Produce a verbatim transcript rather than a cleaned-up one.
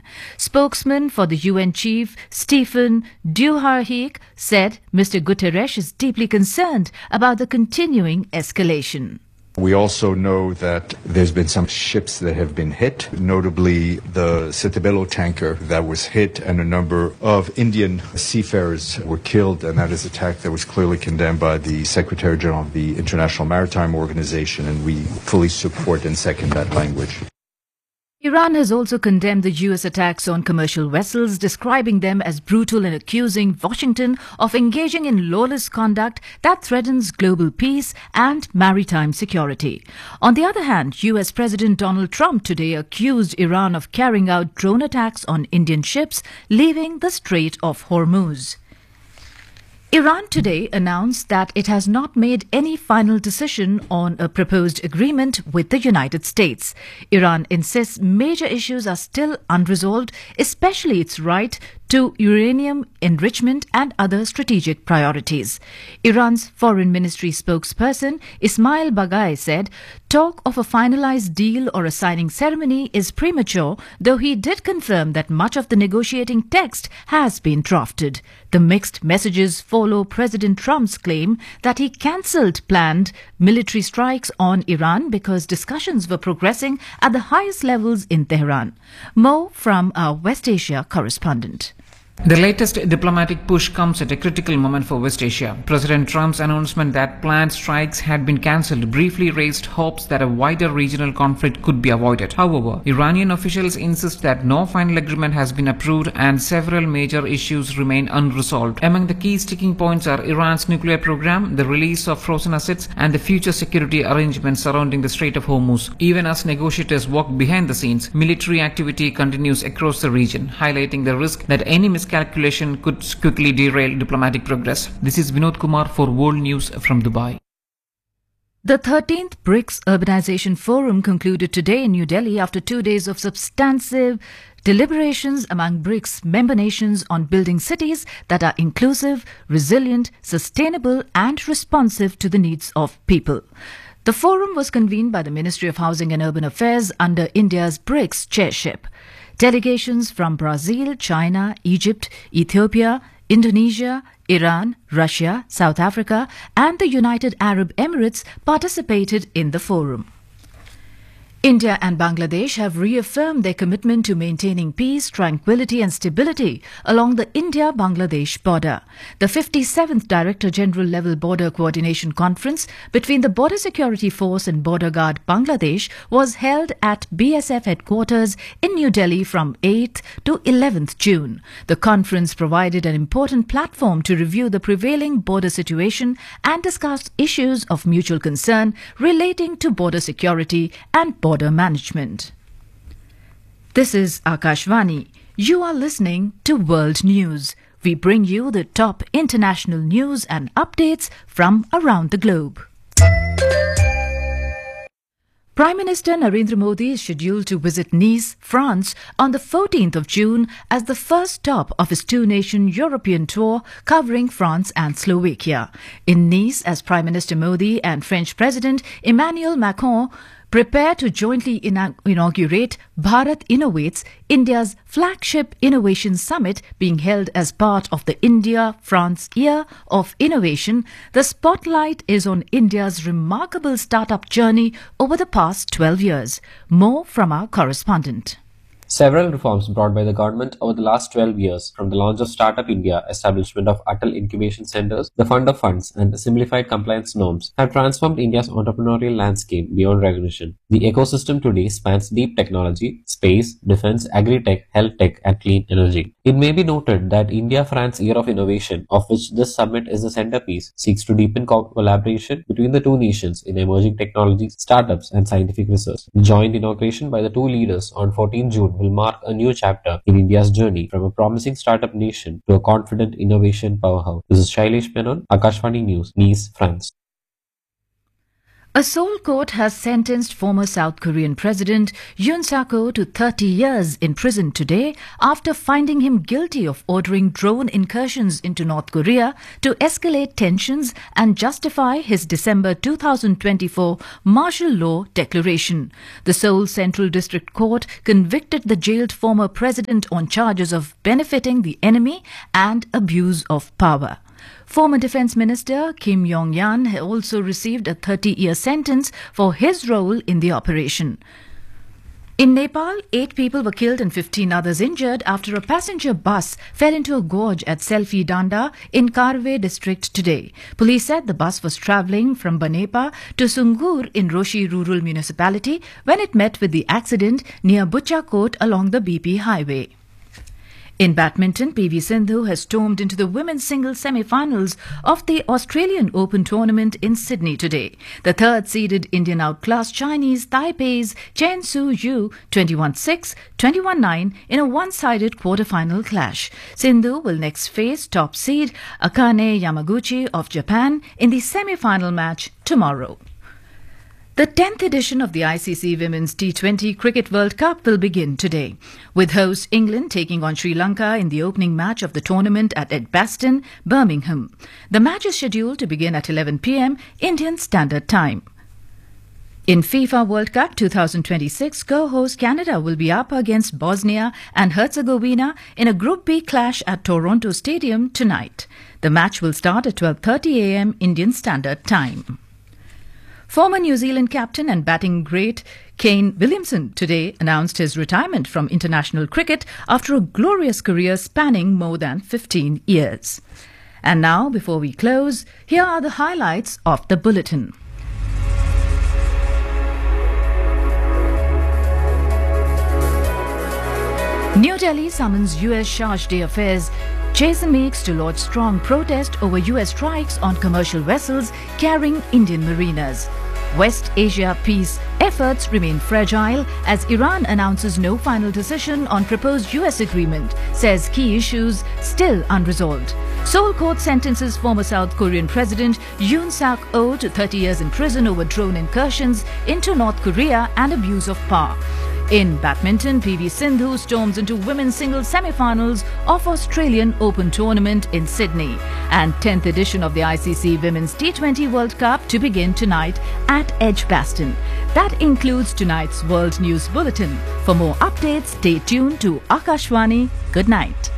Spokesman for the U N chief, Stephen Dujarric, said Mister Guterres is deeply concerned about the continuing escalation. We also know that there's been some ships that have been hit, notably the Citabello tanker that was hit, and a number of Indian seafarers were killed, and that is an attack that was clearly condemned by the Secretary General of the International Maritime Organization, and we fully support and second that language. Iran has also condemned the U S attacks on commercial vessels, describing them as brutal and accusing Washington of engaging in lawless conduct that threatens global peace and maritime security. On the other hand, U S President Donald Trump today accused Iran of carrying out drone attacks on Indian ships leaving the Strait of Hormuz. Iran today announced that it has not made any final decision on a proposed agreement with the United States. Iran insists major issues are still unresolved, especially its right to uranium enrichment and other strategic priorities. Iran's Foreign Ministry spokesperson Ismail Baghai said talk of a finalized deal or a signing ceremony is premature, though he did confirm that much of the negotiating text has been drafted. The mixed messages follow President Trump's claim that he cancelled planned military strikes on Iran because discussions were progressing at the highest levels in Tehran. Mo from our West Asia correspondent. The latest diplomatic push comes at a critical moment for West Asia. President Trump's announcement that planned strikes had been cancelled briefly raised hopes that a wider regional conflict could be avoided. However, Iranian officials insist that no final agreement has been approved and several major issues remain unresolved. Among the key sticking points are Iran's nuclear program, the release of frozen assets, and the future security arrangements surrounding the Strait of Hormuz. Even as negotiators work behind the scenes, military activity continues across the region, highlighting the risk that any miscalculation could quickly derail diplomatic progress. This is Vinod Kumar for World News from Dubai. The thirteenth BRICS Urbanization Forum concluded today in New Delhi after two days of substantive deliberations among BRICS member nations on building cities that are inclusive, resilient, sustainable and responsive to the needs of people. The forum was convened by the Ministry of Housing and Urban Affairs under India's BRICS chairship. Delegations from Brazil, China, Egypt, Ethiopia, Indonesia, Iran, Russia, South Africa and the United Arab Emirates participated in the forum. India and Bangladesh have reaffirmed their commitment to maintaining peace, tranquility and stability along the India-Bangladesh border. The fifty-seventh Director General level Border Coordination Conference between the Border Security Force and Border Guard Bangladesh was held at B S F headquarters in New Delhi from eighth to eleventh June. The conference provided an important platform to review the prevailing border situation and discuss issues of mutual concern relating to border security and border management. This is Akashvani. You are listening to World News. We bring you the top international news and updates from around the globe. Prime Minister Narendra Modi is scheduled to visit Nice, France on the fourteenth of June as the first stop of his two-nation European tour covering France and Slovakia. In Nice, as Prime Minister Modi and French President Emmanuel Macron prepare to jointly inaugurate Bharat Innovates, India's flagship innovation summit being held as part of the India-France Year of Innovation, the spotlight is on India's remarkable startup journey over the past twelve years. More from our correspondent. Several reforms brought by the government over the last twelve years, from the launch of Startup India, establishment of Atal Incubation Centres, the Fund of Funds and simplified compliance norms, have transformed India's entrepreneurial landscape beyond recognition. The ecosystem today spans deep technology, space, defence, agri-tech, health tech and clean energy. It may be noted that India-France Year of Innovation, of which this summit is the centerpiece, seeks to deepen co- collaboration between the two nations in emerging technologies, startups and scientific research. The joint inauguration by the two leaders on fourteenth June will mark a new chapter in India's journey from a promising startup nation to a confident innovation powerhouse. This is Shailesh Menon, Akashvani News, Nice, France. A Seoul court has sentenced former South Korean President Yoon Suk-yeol to thirty years in prison today after finding him guilty of ordering drone incursions into North Korea to escalate tensions and justify his December two thousand twenty-four martial law declaration. The Seoul Central District Court convicted the jailed former president on charges of benefiting the enemy and abuse of power. Former Defence Minister Kim Yong-yan also received a thirty-year sentence for his role in the operation. In Nepal, eight people were killed and fifteen others injured after a passenger bus fell into a gorge at Selfie Danda in Karve district today. Police said the bus was travelling from Banepa to Sungur in Roshi rural municipality when it met with the accident near Buchakot along the B P highway. In badminton, P V Sindhu has stormed into the women's singles semi-finals of the Australian Open tournament in Sydney today. The third-seeded Indian outclassed Chinese Taipei's Chen Su-yu twenty-one six, twenty-one nine in a one-sided quarter-final clash. Sindhu will next face top seed Akane Yamaguchi of Japan in the semi-final match tomorrow. The tenth edition of the I C C Women's T twenty Cricket World Cup will begin today, with host England taking on Sri Lanka in the opening match of the tournament at Edgbaston, Birmingham. The match is scheduled to begin at eleven p m Indian Standard Time. In FIFA World Cup two thousand twenty-six, co-host Canada will be up against Bosnia and Herzegovina in a Group B clash at Toronto Stadium tonight. The match will start at twelve thirty a m Indian Standard Time. Former New Zealand captain and batting great Kane Williamson today announced his retirement from international cricket after a glorious career spanning more than fifteen years. And now, before we close, here are the highlights of the bulletin. New Delhi summons U S Charge d'Affaires Jason Meeks to lodge strong protest over U S strikes on commercial vessels carrying Indian mariners. West Asia peace efforts remain fragile as Iran announces no final decision on proposed U S agreement, says key issues still unresolved. Seoul court sentences former South Korean President Yoon Suk-yeol to thirty years in prison over drone incursions into North Korea and abuse of power. In badminton, P V Sindhu storms into women's singles semi-finals of Australian Open tournament in Sydney. And tenth edition of the I C C Women's T twenty World Cup to begin tonight at Edgbaston. That includes tonight's World News Bulletin. For more updates, stay tuned to Akashvani. Good night.